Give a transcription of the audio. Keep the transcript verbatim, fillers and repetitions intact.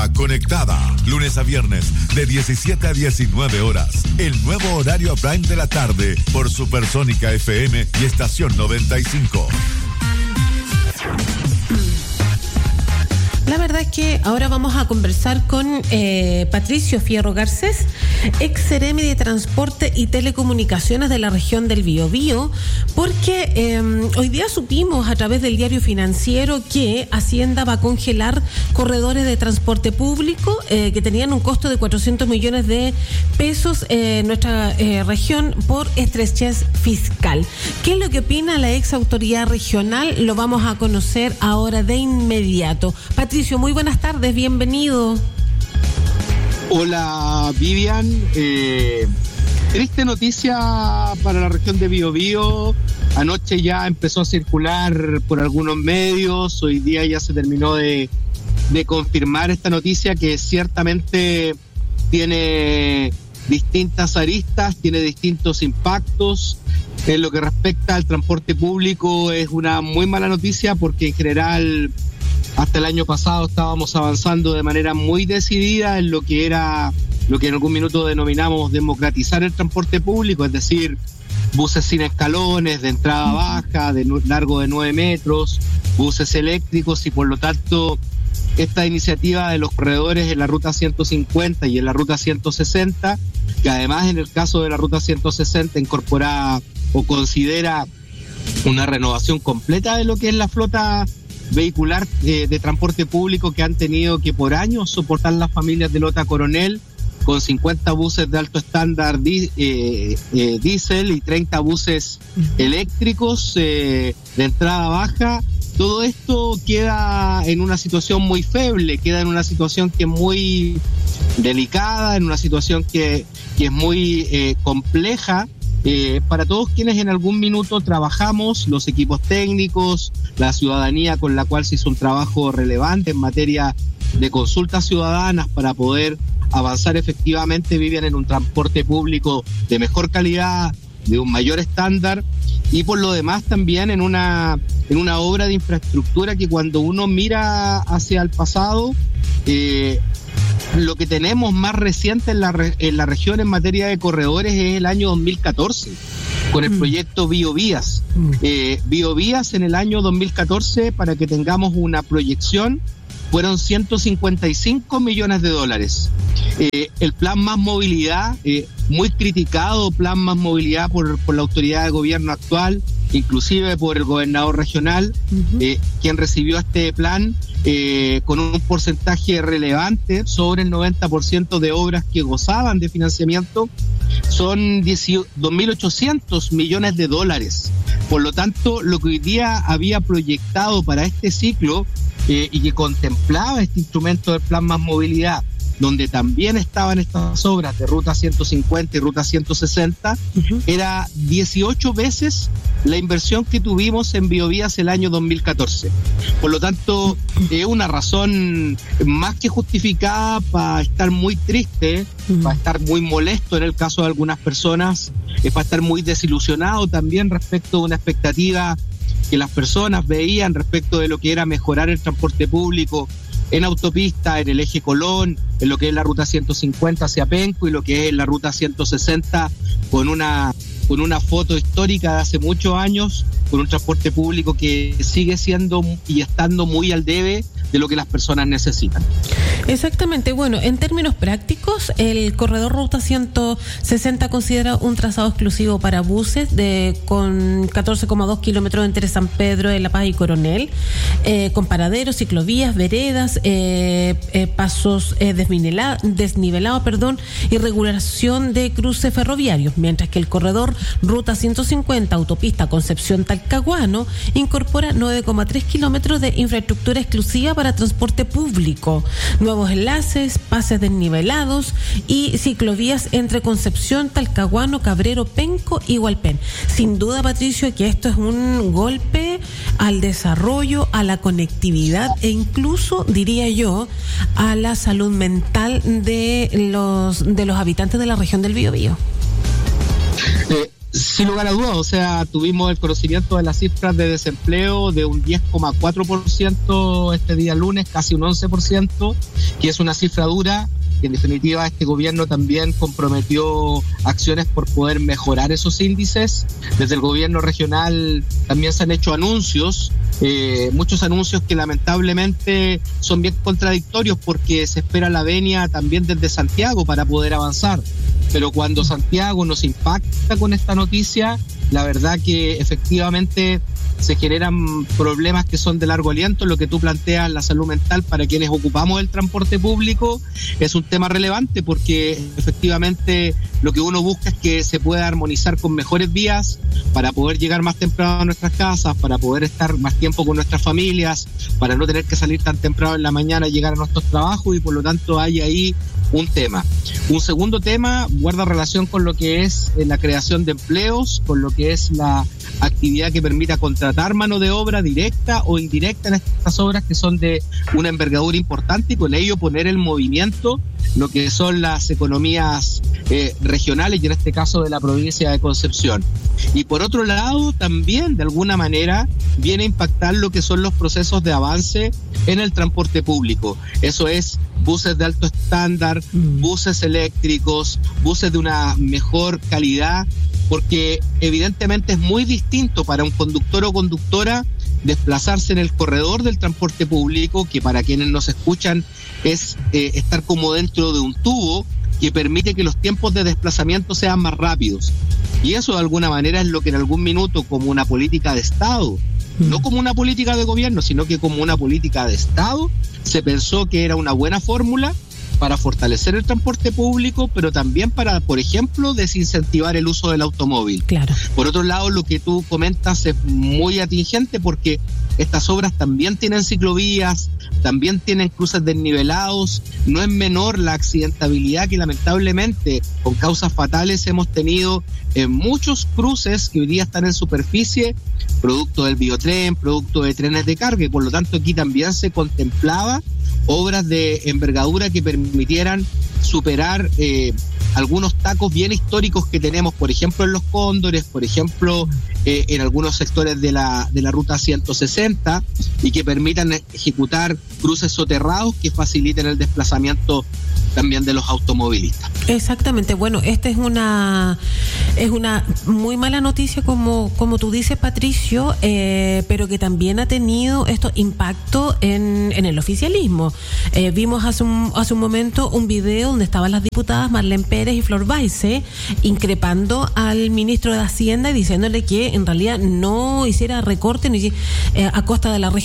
Ruta Conectada. Lunes a viernes de diecisiete a diecinueve horas. El nuevo horario prime de la tarde por Supersónica F M y Estación noventa y cinco. La verdad es que ahora vamos a conversar con eh, Patricio Fierro Garcés, ex Seremi de Transporte y Telecomunicaciones de la región del Biobío, porque eh, hoy día supimos a través del diario Financiero que Hacienda va a congelar corredores de transporte público eh, que tenían un costo de cuatrocientos millones de pesos eh, en nuestra eh, región por estrechez fiscal. ¿Qué es lo que opina la ex autoridad regional? Lo vamos a conocer ahora de inmediato. Patricio, muy buenas tardes, bienvenido. Hola Vivian, eh, triste noticia para la región de Biobío. Anoche ya empezó a circular por algunos medios, hoy día ya se terminó de, de confirmar esta noticia que ciertamente tiene distintas aristas, tiene distintos impactos. En lo que respecta al transporte público es una muy mala noticia porque en general hasta el año pasado estábamos avanzando de manera muy decidida en lo que era lo que en algún minuto denominamos democratizar el transporte público, es decir, buses sin escalones, de entrada baja, de largo de nueve metros, buses eléctricos y por lo tanto esta iniciativa de los corredores en la ruta ciento cincuenta y en la ruta ciento sesenta, que además en el caso de la ruta ciento sesenta incorpora o considera una renovación completa de lo que es la flota vehicular eh, de transporte público que han tenido que por años soportar las familias de Lota Coronel, con cincuenta buses de alto estándar di, eh, eh, diésel y treinta buses eléctricos eh, de entrada baja. Todo esto queda en una situación muy feble, queda en una situación que es muy delicada, en una situación que, que es muy eh, compleja. Eh, para todos quienes en algún minuto trabajamos, los equipos técnicos, la ciudadanía con la cual se hizo un trabajo relevante en materia de consultas ciudadanas para poder avanzar efectivamente, viven en un transporte público de mejor calidad, de un mayor estándar y por lo demás también en una, en una obra de infraestructura que cuando uno mira hacia el pasado, eh, lo que tenemos más reciente en la, re, en la región en materia de corredores es el año dos mil catorce, con el mm. proyecto Biovías. Mm. Eh, Biovías en el año dos mil catorce, para que tengamos una proyección, fueron ciento cincuenta y cinco millones de dólares. Eh, el plan Más Movilidad, eh, muy criticado plan Más Movilidad por, por la autoridad de gobierno actual, inclusive por el gobernador regional, uh-huh. eh, quien recibió este plan eh, con un porcentaje relevante, sobre el noventa por ciento de obras que gozaban de financiamiento, son dos mil ochocientos millones de dólares. Por lo tanto, lo que hoy día había proyectado para este ciclo eh, y que contemplaba este instrumento del Plan Más Movilidad, donde también estaban estas obras de Ruta ciento cincuenta y Ruta ciento sesenta, uh-huh. era dieciocho veces la inversión que tuvimos en Biovías el año dos mil catorce. Por lo tanto, es eh, una razón más que justificada para estar muy triste, uh-huh. para estar muy molesto en el caso de algunas personas, eh, para estar muy desilusionado también respecto de una expectativa que las personas veían respecto de lo que era mejorar el transporte público en autopista, en el eje Colón, en lo que es la ruta ciento cincuenta hacia Penco y lo que es la ruta ciento sesenta con una, con una foto histórica de hace muchos años, con un transporte público que sigue siendo y estando muy al debe de lo que las personas necesitan. Exactamente. Bueno, en términos prácticos, el corredor Ruta ciento sesenta considera un trazado exclusivo para buses de con catorce coma dos kilómetros entre San Pedro de La Paz y Coronel, eh, con paraderos, ciclovías, veredas, eh, eh, pasos eh, desnivelados, desnivelado, perdón, y regulación de cruces ferroviarios, mientras que el corredor Ruta ciento cincuenta, autopista Concepción-Talcahuano, incorpora nueve coma tres kilómetros de infraestructura exclusiva para transporte público, nuevos enlaces, pases desnivelados y ciclovías entre Concepción, Talcahuano, Cabrero, Penco y Hualpén. Sin duda, Patricio, que esto es un golpe al desarrollo, a la conectividad e incluso, diría yo, a la salud mental de los de los habitantes de la región del Biobío. Eh, Sin lugar a dudas, o sea, tuvimos el conocimiento de las cifras de desempleo de un diez coma cuatro por ciento este día lunes, casi un once por ciento, que es una cifra dura, que en definitiva este gobierno también comprometió acciones por poder mejorar esos índices. Desde el gobierno regional también se han hecho anuncios, eh, muchos anuncios que lamentablemente son bien contradictorios porque se espera la venia también desde Santiago para poder avanzar. Pero cuando Santiago nos impacta con esta noticia, la verdad que efectivamente se generan problemas que son de largo aliento. Lo que tú planteas, la salud mental para quienes ocupamos el transporte público, es un tema relevante porque efectivamente lo que uno busca es que se pueda armonizar con mejores vías para poder llegar más temprano a nuestras casas, para poder estar más tiempo con nuestras familias, para no tener que salir tan temprano en la mañana y llegar a nuestros trabajos, y por lo tanto hay ahí un tema. Un segundo tema guarda relación con lo que es la creación de empleos, con lo que es la actividad que permita contratar mano de obra directa o indirecta en estas obras que son de una envergadura importante, y con ello poner en movimiento lo que son las economías eh, regionales, y en este caso de la provincia de Concepción. Y por otro lado, también de alguna manera viene a impactar lo que son los procesos de avance en el transporte público. Eso es buses de alto estándar, mm. buses eléctricos, buses de una mejor calidad, porque evidentemente es muy distinto para un conductor o conductora desplazarse en el corredor del transporte público, que para quienes nos escuchan es eh, estar como dentro de un tubo que permite que los tiempos de desplazamiento sean más rápidos. Y eso de alguna manera es lo que en algún minuto, como una política de Estado, mm. no como una política de gobierno, sino que como una política de Estado, se pensó que era una buena fórmula para fortalecer el transporte público, pero también para, por ejemplo, desincentivar el uso del automóvil. Claro. Por otro lado, lo que tú comentas es muy atingente porque estas obras también tienen ciclovías, también tienen cruces desnivelados. No es menor la accidentabilidad que lamentablemente con causas fatales hemos tenido en muchos cruces que hoy día están en superficie, producto del biotren, producto de trenes de carga, y por lo tanto aquí también se contemplaba obras de envergadura que permitieran superar eh, algunos tacos bien históricos que tenemos, por ejemplo en Los Cóndores, por ejemplo eh, en algunos sectores de la de la ruta ciento sesenta, y que permitan ejecutar cruces soterrados que faciliten el desplazamiento también de los automovilistas. Exactamente. Bueno, esta es una es una muy mala noticia, como como tú dices, Patricio, eh, pero que también ha tenido esto impacto en, en el oficialismo. Eh, vimos hace un hace un momento un video donde estaban las diputadas Marlene Pérez y Flor Baise increpando al ministro de Hacienda y diciéndole que en realidad no hiciera recorte ni eh, a costa de la región